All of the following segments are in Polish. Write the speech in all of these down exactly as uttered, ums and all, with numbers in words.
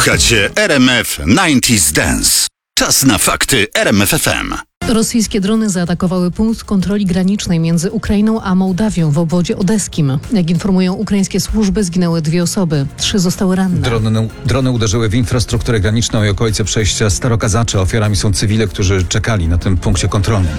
Słuchacie R M F dziewięćdziesiąt Dance. Czas na fakty R M F F M. Rosyjskie drony zaatakowały punkt kontroli granicznej między Ukrainą a Mołdawią w obwodzie odeskim. Jak informują ukraińskie służby, zginęły dwie osoby. Trzy zostały ranne. Drony, drony uderzyły w infrastrukturę graniczną i okolice przejścia Starokazacze. Ofiarami są cywile, którzy czekali na tym punkcie kontrolnym.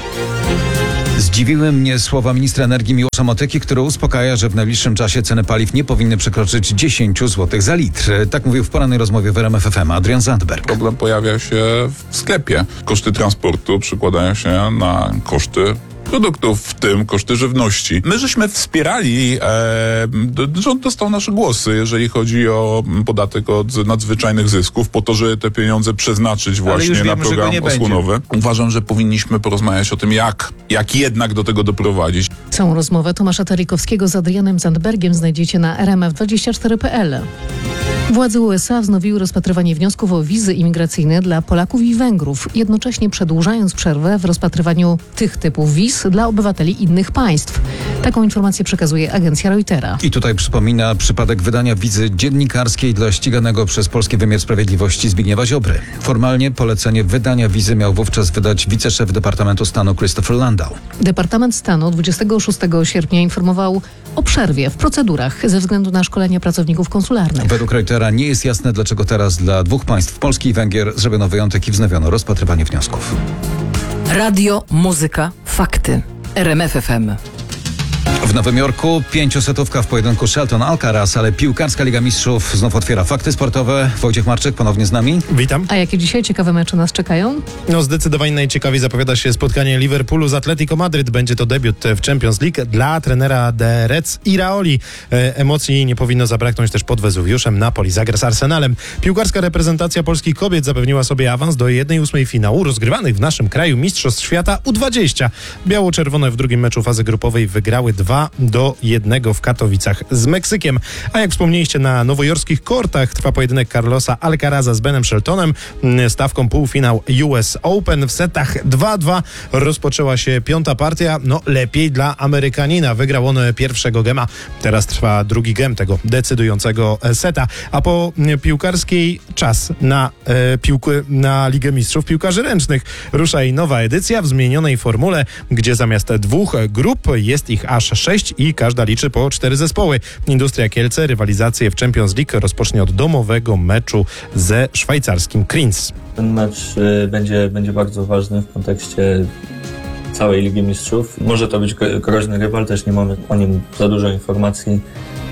Zdziwiły mnie słowa ministra energii Miłosza Motyki, który uspokaja, że w najbliższym czasie ceny paliw nie powinny przekroczyć dziesięć złotych za litr. Tak mówił w porannej rozmowie w R M F F M Adrian Zandberg. Problem pojawia się w sklepie. Koszty transportu przekładają się na koszty produktów, w tym koszty żywności. My żeśmy wspierali, e, rząd dostał nasze głosy, jeżeli chodzi o podatek od nadzwyczajnych zysków, po to, żeby te pieniądze przeznaczyć właśnie wiemy, na program osłonowy. Uważam, że powinniśmy porozmawiać o tym, jak, jak jednak do tego doprowadzić. Całą rozmowę Tomasza Terlikowskiego z Adrianem Zandbergiem znajdziecie na r m f dwadzieścia cztery kropka p l. Władze U S A wznowiły rozpatrywanie wniosków o wizy imigracyjne dla Polaków i Węgrów, jednocześnie przedłużając przerwę w rozpatrywaniu tych typów wiz dla obywateli innych państw. Taką informację przekazuje agencja Reutera. I tutaj przypomina przypadek wydania wizy dziennikarskiej dla ściganego przez polski wymiar sprawiedliwości Zbigniewa Ziobry. Formalnie polecenie wydania wizy miał wówczas wydać wiceszef Departamentu Stanu Christopher Landau. Departament Stanu dwudziestego szóstego sierpnia informował o przerwie w procedurach ze względu na szkolenia pracowników konsularnych. Według Reutera nie jest jasne, dlaczego teraz dla dwóch państw, Polski i Węgier, zrobiono wyjątek i wznowiono rozpatrywanie wniosków. Radio, muzyka, fakty. R M F F M. W Nowym Jorku pięciosetówka w pojedynku Shelton Alcaraz, ale piłkarska Liga Mistrzów znów otwiera fakty sportowe. Wojciech Marczyk ponownie z nami. Witam. A jakie dzisiaj ciekawe mecze nas czekają? No zdecydowanie najciekawiej zapowiada się spotkanie Liverpoolu z Atletico Madryt. Będzie to debiut w Champions League dla trenera The Reds Iraoli. E, emocji nie powinno zabraknąć też pod Wezuwiuszem. Napoli zagra z Arsenalem. Piłkarska reprezentacja polskich kobiet zapewniła sobie awans do jednej ósmej finału rozgrywanych w naszym kraju Mistrzostw Świata U dwadzieścia. Biało-czerwone w drugim meczu fazy grupowej wygrały dwa do jednego w Katowicach z Meksykiem. A jak wspomnieliście, na nowojorskich kortach trwa pojedynek Carlosa Alcaraza z Benem Sheltonem. Stawką półfinał U S Open w setach dwa dwa rozpoczęła się piąta partia. No lepiej dla Amerykanina. Wygrał on pierwszego gema. Teraz trwa drugi gem tego decydującego seta. A po piłkarskiej czas na, e, piłku, na Ligę Mistrzów Piłkarzy Ręcznych. Rusza i nowa edycja w zmienionej formule, gdzie zamiast dwóch grup jest ich aż sześć i każda liczy po cztery zespoły. Industria Kielce rywalizację w Champions League rozpocznie od domowego meczu ze szwajcarskim Kriens. Ten mecz y, będzie, będzie bardzo ważny w kontekście całej Ligi Mistrzów. Może to być groźny rywal, też nie mamy o nim za dużo informacji,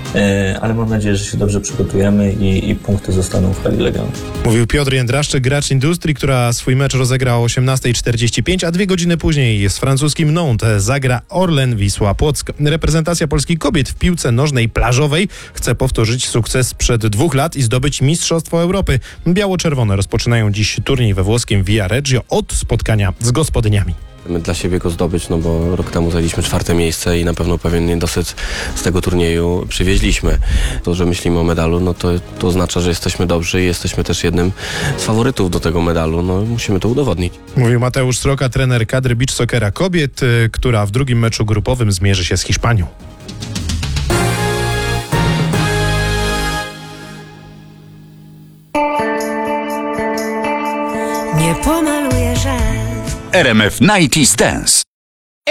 y, ale mam nadzieję, że się dobrze przygotujemy i, i punkty zostaną w hali Legionu. Mówił Piotr Jędraszczyk, gracz Industrii, która swój mecz rozegra o osiemnasta czterdzieści pięć, a dwie godziny później z francuskim Nantes zagra Orlen Wisła Płock. Reprezentacja polskich kobiet w piłce nożnej plażowej chce powtórzyć sukces sprzed dwóch lat i zdobyć Mistrzostwo Europy. Biało-czerwone rozpoczynają dziś turniej we włoskim Via Reggio od spotkania z gospodyniami. Dla siebie go zdobyć, no bo rok temu zajęliśmy czwarte miejsce i na pewno pewien niedosyt z tego turnieju przywieźliśmy. To, że myślimy o medalu, no to, to oznacza, że jesteśmy dobrzy i jesteśmy też jednym z faworytów do tego medalu. No musimy to udowodnić. Mówił Mateusz Sroka, trener kadry beach soccera kobiet, która w drugim meczu grupowym zmierzy się z Hiszpanią. Nie pomaluję, że R M F dziewięćdziesiąt Dance.